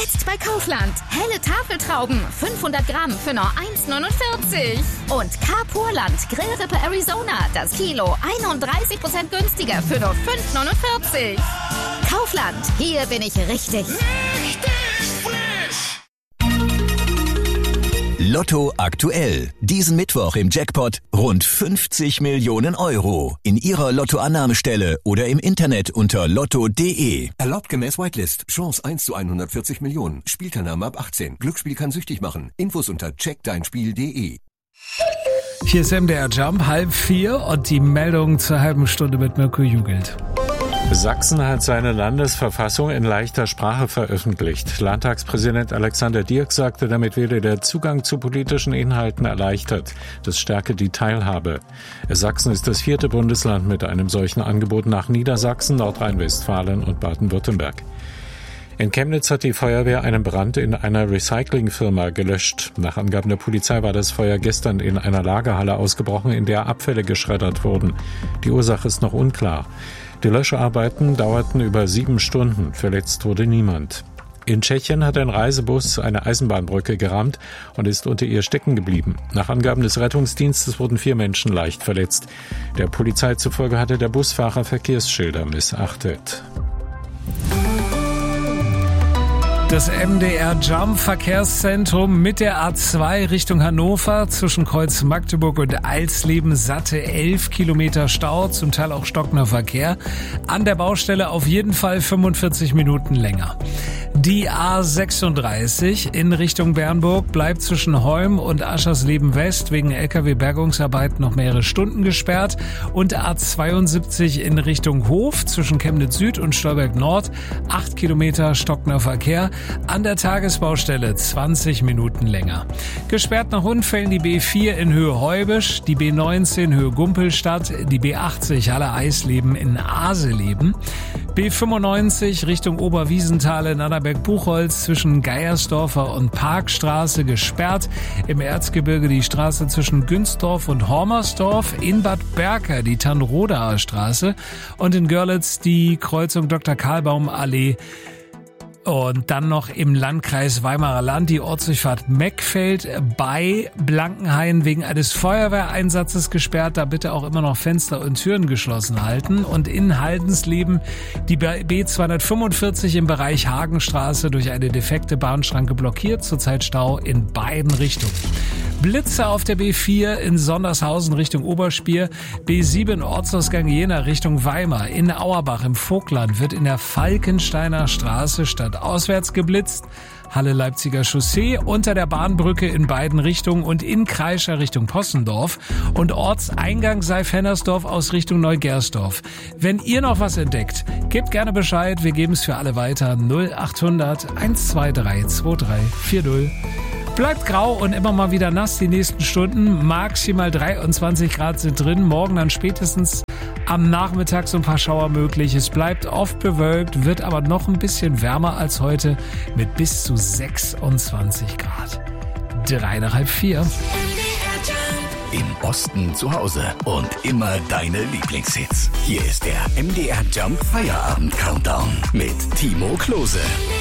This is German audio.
Jetzt bei Kaufland. Helle Tafeltrauben, 500 Gramm für nur 1,49. Und Carpurland Grillrippe Arizona, das Kilo 31% günstiger für nur 5,49. Kaufland, hier bin ich richtig. Lotto aktuell. Diesen Mittwoch im Jackpot rund 50 Millionen Euro. In Ihrer Lottoannahmestelle oder im Internet unter lotto.de. Erlaubt gemäß Whitelist. Chance 1 zu 140 Millionen. Spielteilnahme ab 18. Glücksspiel kann süchtig machen. Infos unter checkdeinspiel.de. Hier ist MDR Jump, 3:30 und die Meldung zur halben Stunde mit Mirko Jugelt. Sachsen hat seine Landesverfassung in leichter Sprache veröffentlicht. Landtagspräsident Alexander Dierks sagte, damit werde der Zugang zu politischen Inhalten erleichtert. Das stärke die Teilhabe. Sachsen ist das 4. Bundesland mit einem solchen Angebot nach Niedersachsen, Nordrhein-Westfalen und Baden-Württemberg. In Chemnitz hat die Feuerwehr einen Brand in einer Recyclingfirma gelöscht. Nach Angaben der Polizei war das Feuer gestern in einer Lagerhalle ausgebrochen, in der Abfälle geschreddert wurden. Die Ursache ist noch unklar. Die Löscharbeiten dauerten über 7 Stunden. Verletzt wurde niemand. In Tschechien hat ein Reisebus eine Eisenbahnbrücke gerammt und ist unter ihr stecken geblieben. Nach Angaben des Rettungsdienstes wurden 4 Menschen leicht verletzt. Der Polizei zufolge hatte der Busfahrer Verkehrsschilder missachtet. Das MDR Jump Verkehrszentrum mit der A2 Richtung Hannover zwischen Kreuz Magdeburg und Alsleben satte 11 Kilometer Stau, zum Teil auch stockender Verkehr. An der Baustelle auf jeden Fall 45 Minuten länger. Die A36 in Richtung Bernburg bleibt zwischen Holm und Aschersleben West wegen LKW-Bergungsarbeit noch mehrere Stunden gesperrt. Und A72 in Richtung Hof zwischen Chemnitz Süd und Stolberg Nord 8 Kilometer stockender Verkehr. An der Tagesbaustelle 20 Minuten länger. Gesperrt nach Unfällen die B4 in Höhe Heubisch, die B19 Höhe Gumpelstadt, die B80 Halle Eisleben in Aseleben, B95 Richtung Oberwiesenthal in Annaberg-Buchholz zwischen Geiersdorfer und Parkstraße gesperrt. Im Erzgebirge die Straße zwischen Günzdorf und Hormersdorf, in Bad Berka die Tannrodaer Straße und in Görlitz die Kreuzung Dr. Karlbaum Allee. Und dann noch im Landkreis Weimarer Land die Ortsdurchfahrt Meckfeld bei Blankenhain wegen eines Feuerwehreinsatzes gesperrt. Da bitte auch immer noch Fenster und Türen geschlossen halten. Und in Haldensleben die B245 im Bereich Hagenstraße durch eine defekte Bahnschranke blockiert. Zurzeit Stau in beiden Richtungen. Blitze auf der B4 in Sondershausen Richtung Oberspier, B7 Ortsausgang Jena Richtung Weimar, in Auerbach im Vogtland wird in der Falkensteiner Straße stadtauswärts geblitzt, Halle Leipziger Chaussee unter der Bahnbrücke in beiden Richtungen und in Kreischer Richtung Possendorf und Ortseingang Seif-Hennersdorf aus Richtung Neugersdorf. Wenn ihr noch was entdeckt, gebt gerne Bescheid, wir geben es für alle weiter 0800 123 2340. Bleibt grau und immer mal wieder nass die nächsten Stunden. Maximal 23 Grad sind drin. Morgen dann spätestens am Nachmittag so ein paar Schauer möglich. Es bleibt oft bewölkt, wird aber noch ein bisschen wärmer als heute mit bis zu 26 Grad. 3 nach halb 4. Im Osten zu Hause und immer deine Lieblingshits. Hier ist der MDR Jump Feierabend Countdown mit Timo Klose.